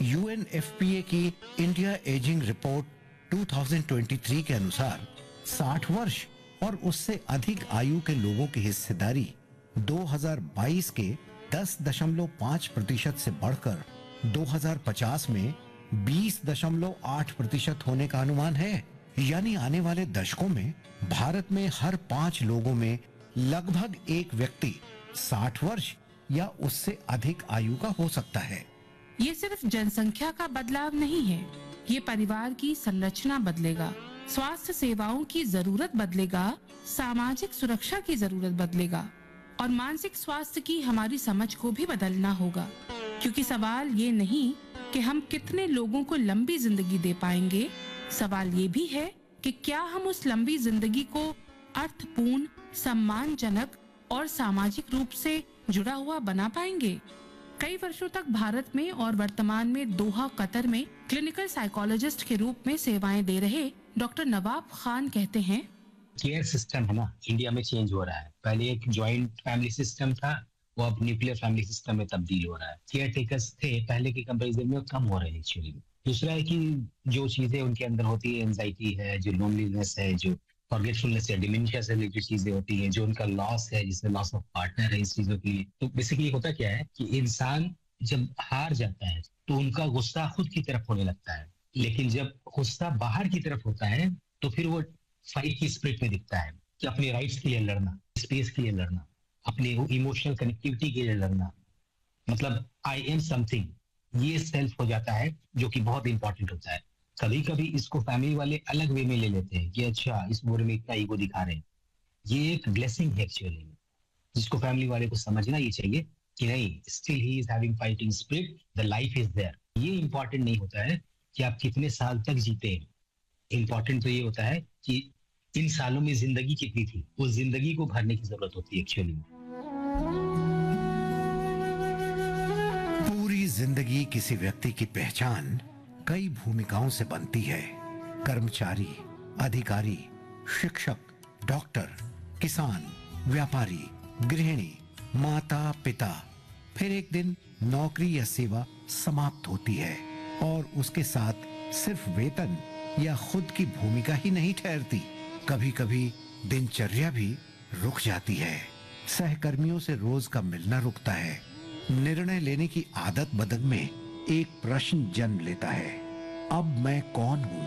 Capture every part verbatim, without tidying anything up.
You N F P A की India ageing report दो हज़ार तेईस के अनुसार साठ वर्ष और उससे अधिक आयु के लोगों की हिस्सेदारी दो हज़ार बाईस के दस दशमलव पाँच प्रतिशत से बढ़कर दो हज़ार पचास में बीस दशमलव आठ प्रतिशत होने का अनुमान है। यानी आने वाले दशकों में भारत में हर पांच लोगों में लगभग एक व्यक्ति साठ वर्ष या उससे अधिक आयु का हो सकता है। ये सिर्फ जनसंख्या का बदलाव नहीं है, ये परिवार की संरचना बदलेगा, स्वास्थ्य सेवाओं की जरूरत बदलेगा, सामाजिक सुरक्षा की जरूरत बदलेगा और मानसिक स्वास्थ्य की हमारी समझ को भी बदलना होगा। क्योंकि सवाल ये नहीं कि हम कितने लोगों को लंबी जिंदगी दे पाएंगे, सवाल ये भी है कि क्या हम उस लंबी जिंदगी को अर्थपूर्ण, सम्मानजनक और सामाजिक रूप से जुड़ा हुआ बना पाएंगे। कई वर्षों तक भारत में और वर्तमान में दोहा कतर में क्लिनिकल साइकोलॉजिस्ट के रूप में सेवाएं दे रहे डॉक्टर नवाब खान कहते हैं, केयर सिस्टम है ना, इंडिया में चेंज हो रहा है। पहले एक जॉइंट फैमिली सिस्टम था, वो अब न्यूक्लियर फैमिली सिस्टम में तब्दील हो रहा है। केयर टेकर्स थे पहले के कंपैरिजन में कम हो रहे हैं एक्चुअली। दूसरा है कि जो चीजें उनके अंदर होती है, एंजाइटी है, जो लोनलीनेस है, जो फॉरगेटफुलनेस है, डिमेंशिया से रिलेटेड चीजें होती हैं, जो उनका लॉस है, जिसमें लॉस ऑफ पार्टनर है, इस चीजों के लिए। तो बेसिकली होता क्या है कि इंसान जब हार जाता है तो उनका गुस्सा खुद की तरफ होने लगता है, लेकिन जब गुस्सा बाहर की तरफ होता है तो फिर वो फाइट की स्पिरिट में दिखता है कि अपने राइट्स के लिए लड़ना, स्पेस के लिए लड़ना, अपने इमोशनल कनेक्टिविटी के लिए लड़ना, मतलब आई एम समथिंग, ये सेल्फ हो जाता है, जो कि बहुत इंपॉर्टेंट होता है। कभी कभी इसको फैमिली वाले अलग वे में ले लेते हैं कि अच्छा इस उम्र में इतना ईगो दिखा रहे हैं। ये एक ब्लेसिंग है एक्चुअली, जिसको फैमिली वाले को समझना ही चाहिए कि नहीं, still he is having fighting spirit, the life is there. ये इंपॉर्टेंट नहीं होता है कि आप कितने साल तक जीते हैं, इंपॉर्टेंट तो ये होता है कि इन सालों में जिंदगी कितनी थी, उस जिंदगी को भरने की जरूरत होती है एक्चुअली। पूरी जिंदगी किसी व्यक्ति की पहचान कई भूमिकाओं से बनती है। कर्मचारी, अधिकारी, शिक्षक, डॉक्टर, किसान, व्यापारी, गृहिणी, माता, पिता। फिर एक दिन नौकरी या सेवा समाप्त होती है और उसके साथ सिर्फ वेतन या खुद की भूमिका ही नहीं ठहरती, कभी कभी दिनचर्या भी रुक जाती है। सहकर्मियों से रोज का मिलना रुकता है। निर्णय लेने की आदत बदल में एक प्रश्न जन्म लेता है, अब मैं कौन हूं?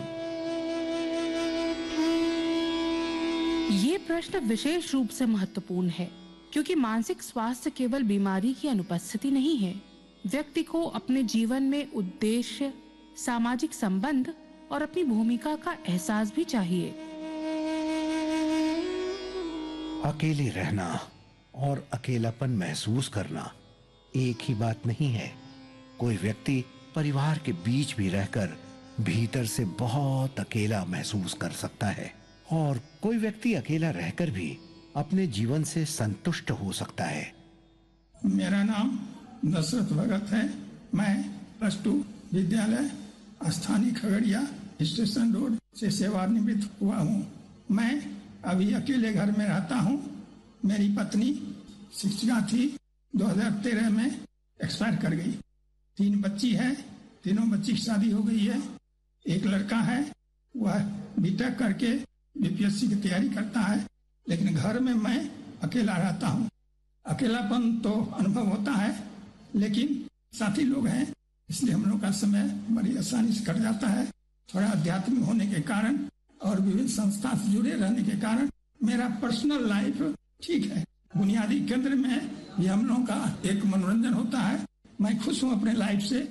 ये प्रश्न विशेष रूप से महत्वपूर्ण है क्योंकि मानसिक स्वास्थ्य केवल बीमारी की अनुपस्थिति नहीं है। व्यक्ति को अपने जीवन में उद्देश्य, सामाजिक संबंध और अपनी भूमिका का एहसास भी चाहिए। अकेले रहना और अकेलापन महसूस करना एक ही बात नहीं है। कोई व्यक्ति परिवार के बीच भी रहकर भीतर से बहुत अकेला महसूस कर सकता है और कोई व्यक्ति अकेला रहकर भी अपने जीवन से संतुष्ट हो सकता है। मेरा नाम दशरथ भगत है। मैं प्लस टू विद्यालय स्थानीय खगड़िया स्टेशन रोड से सेवानिवृत्त हुआ हूँ। मैं अभी अकेले घर में रहता हूँ। मेरी पत्नी शिक्षिका थी, दो हज़ार तेरह में एक्सपायर कर गई। तीन बच्ची है, तीनों बच्ची की शादी हो गई है। एक लड़का है, वह बीटेक करके बीपीएससी की तैयारी करता है, लेकिन घर में मैं अकेला रहता हूँ। अकेलापन तो अनुभव होता है, लेकिन साथी लोग हैं, इसलिए हम लोग का समय बड़ी आसानी से कट जाता है। थोड़ा आध्यात्मिक होने के कारण और विभिन्न संस्था से जुड़े रहने के कारण मेरा पर्सनल लाइफ ठीक है। बुनियादी केंद्र में ये हम लोगों का एक मनोरंजन होता है। मैं खुश हूँ अपने लाइफ से।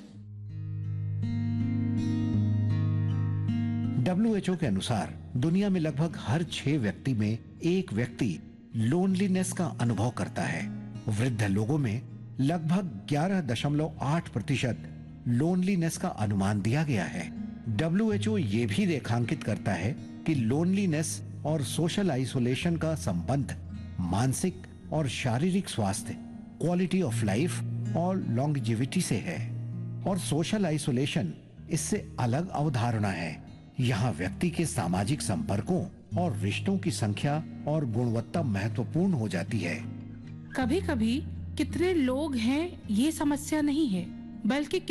डब्ल्यू एच ओ के अनुसार दुनिया में लगभग हर छह व्यक्ति में एक व्यक्ति लोनलीनेस का अनुभव करता है। वृद्ध लोगों में लगभग ग्यारह दशमलव आठ प्रतिशत लोनलीनेस का अनुमान दिया गया है। डब्ल्यू एच ओ ये भी रेखांकित करता है कि लोनलीनेस और सोशल आइसोलेशन का संबंध मानसिक और शारीरिक स्वास्थ्य, क्वालिटी ऑफ लाइफ और लॉन्गेविटी से है। और सोशल आइसोलेशन इससे अलग अवधारणा है। यहाँ व्यक्ति के सामाजिक संपर्कों और रिश्तों की संख्या और गुणवत्ता महत्वपूर्ण हो जाती है। कभी कभी कितने लोग हैं ये समस्या नहीं है, बल्कि